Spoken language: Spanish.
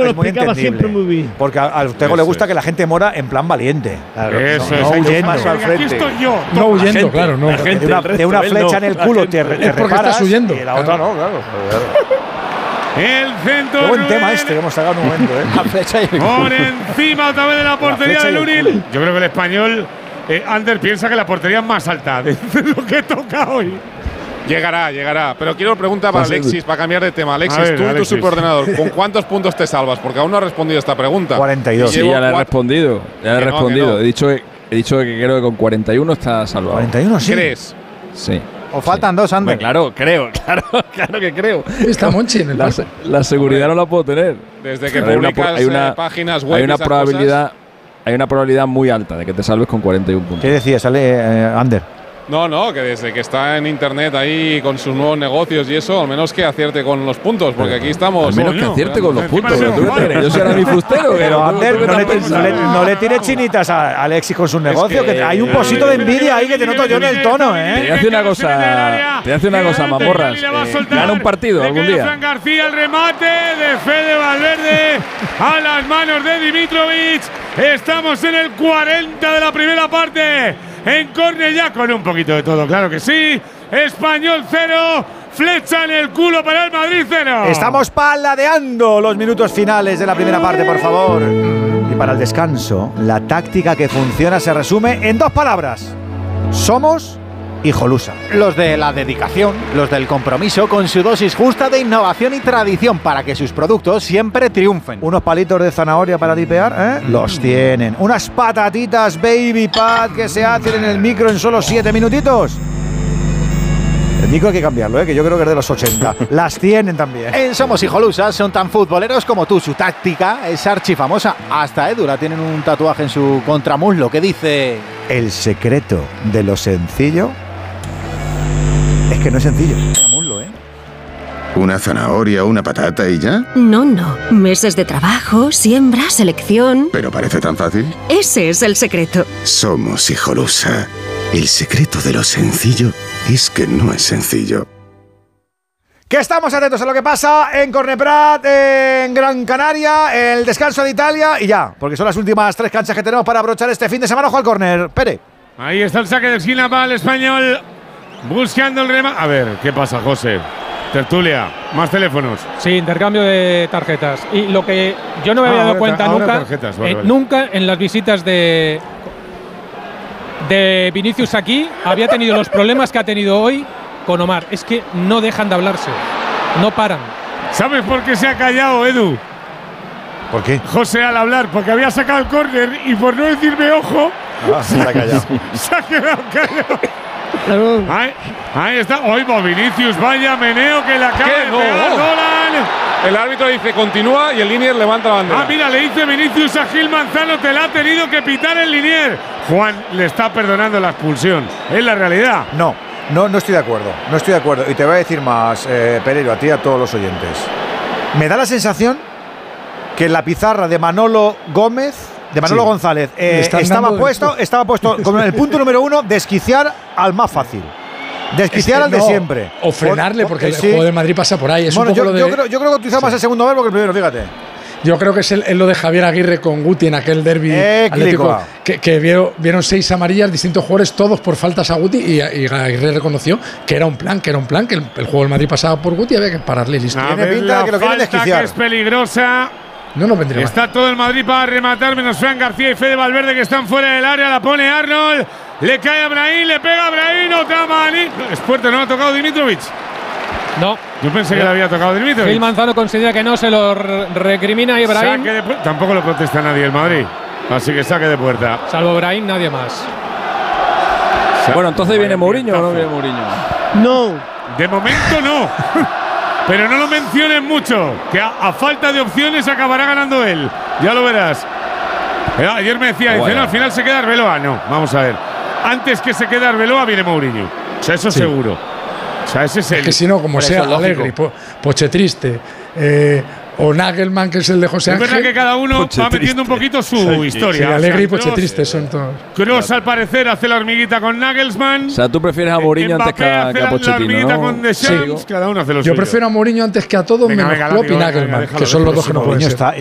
lo explicaba siempre muy bien. Porque a Ortego le gusta que la gente mora en plan valiente. Claro, eso no es huyendo. Más al frente. Aquí estoy yo. No huyendo, claro, no. De una flecha en el culo te porque reparas estás huyendo. y la otra no, claro. El centro. Qué buen Rubén. tema este que hemos sacado en un momento, ¿eh? La flecha y el Por encima otra vez de la portería flecha de y el Luril. culo. Yo creo que el español, Ander, piensa que la portería es más alta de lo que toca hoy. Llegará. Pero quiero preguntar para Alexis, para cambiar de tema. Alexis, A ver, tú en tu Alexis. superordenador, ¿con cuántos puntos te salvas? Porque aún no has respondido esta pregunta. 42. Y Sí, llevo ya le he 4. respondido. Ya le he Que no, respondido. que no. He dicho que creo que con 41 está salvado. 41, sí. ¿Crees? Sí. O faltan dos, Ander. Claro que creo. Está Monchi en el La, palco. la seguridad no la puedo tener. Desde que Pero hay una publicas hay una- páginas web hay y una esas probabilidad. Hay una probabilidad muy alta de que te salves con 41 puntos. ¿Qué decías, Ander? cosas. No, que desde que está en internet ahí con sus nuevos negocios y eso, al menos que acierte con los puntos, porque aquí estamos. Al menos que acierte con los encima puntos. de ¿Tú los qué te crees? jugadores. Yo será mi fustero. Pero Ander, ¿tú qué te piensas? no le tires chinitas a Alexis con sus negocios, que hay un posito de envidia ahí que te noto yo en el tono, Te voy ¿eh? a decir una cosa, mamorras. Gana un partido algún día. Fran García, el remate de Fede Valverde a las manos de Dimitrovic. Estamos en el 40 de la primera parte. En córner ya con un poquito de todo, claro que sí. Español 0, flecha en el culo para el Madrid 0. Estamos paladeando los minutos finales de la primera parte, por favor. Y para el descanso, la táctica que funciona se resume en 2 palabras. Somos hijolusa. Los de la dedicación, los del compromiso con su dosis justa de innovación y tradición para que sus productos siempre triunfen. Unos palitos de zanahoria para dipear, ¿eh? Los tienen. Unas patatitas Baby Pat que se hacen en el micro en solo 7 minutitos. El micro hay que cambiarlo, ¿eh? Que yo creo que es de los 80. Las tienen también. En Somos Hijolusas son tan futboleros como tú. Su táctica es archifamosa. Hasta Edura tienen un tatuaje en su contramuslo que dice: El secreto de lo sencillo es que no es sencillo. Vaya muslo, ¿eh? ¿Una zanahoria, una patata y ya? No. Meses de trabajo, siembra, selección. ¿Pero parece tan fácil? Ese es el secreto. Somos Hijolusa. El secreto de lo sencillo es que no es sencillo. Que estamos atentos a lo que pasa en Corneprat, en Gran Canaria, el descanso de Italia y ya, porque son las últimas 3 canchas que tenemos para abrochar este fin de semana. Ojo al córner, Pere. Ahí está el saque de esquina para el español. Buscando el remate. A ver, ¿qué pasa, José? Tertulia, más teléfonos. Sí, intercambio de tarjetas. Y lo que yo no me había dado cuenta ahora nunca, tarjetas, vale. nunca en las visitas de Vinicius aquí había tenido los problemas que ha tenido hoy con Omar. Es que no dejan de hablarse, no paran. ¿Sabes por qué se ha callado, Edu? ¿Por qué? José al hablar, porque había sacado el córner y por no decirme ojo, Se ha callado. se ha quedado callado. Claro. Ahí está. Oigo, Vinicius, vaya meneo que le acaba ¿Qué? de No. pegar Dolan. El árbitro dice continúa y el linier levanta la bandera. Mira, le dice Vinicius a Gil Manzano, te la ha tenido que pitar el linier. Juan le está perdonando la expulsión. Es la realidad. No estoy de acuerdo. No estoy de acuerdo. Y te voy a decir más, Pereiro, a ti y a todos los oyentes. Me da la sensación que en la pizarra de Manolo Gómez, de Manolo Sí. González, están estaba dando puesto con el punto número 1, desquiciar al más fácil. Desquiciar al de no, siempre. O frenarle, porque el sí. juego de Madrid pasa por ahí. Es Bueno, un poco yo creo que utilizaba más el segundo verbo que el primero, fíjate. Yo creo que es lo de Javier Aguirre con Guti en aquel derbi atlético, que vieron 6 amarillas, distintos jugadores, todos por faltas a Guti, y Aguirre reconoció que era un plan, que el juego del Madrid pasaba por Guti y había que pararle, listo. Tiene pinta de que lo quieren desquiciar. Que es peligrosa. No nos vendría mal. Está todo el Madrid para rematar, menos Fran García y Fede Valverde, que están fuera del área. La pone Arnold, le cae a Brahim, le pega a Brahim, otra manita. Es fuerte, no ha tocado Dimitrovic. No. Yo pensé que le había tocado Dimitrovic. Gil Manzano considera que no, se lo recrimina a Ibrahim. Saque de puerta. Tampoco lo protesta nadie el Madrid. Así que saque de puerta. Salvo Brahim, nadie más. Bueno, entonces viene Mourinho o no viene Mourinho. No. De momento no. Pero no lo menciones mucho, que a falta de opciones acabará ganando él. Ya lo verás. Ayer me decía, dice, no, al final se queda Arbeloa. No, vamos a ver. Antes que se quede Arbeloa viene Mourinho. O sea, eso seguro. O sea, ese es el… Es que si no, como sea, Allegri, Pochetriste, o Nagelman, que es el de José Es Ángel. verdad que cada uno va metiendo un poquito su historia. Sí, Allegri y O sea, Pochetriste son todos. Kroos, al parecer, hace la hormiguita con Nagelsmann. O sea, tú prefieres a Mourinho antes que a la Pochettino, hormiguita ¿no? con Deschamps. Cada uno hace lo Yo suyo. prefiero a Mourinho antes que a todos, Venga, menos venga, Klopp y látigo, Nagelman, venga, que son los dos que no pueden Mourinho ser.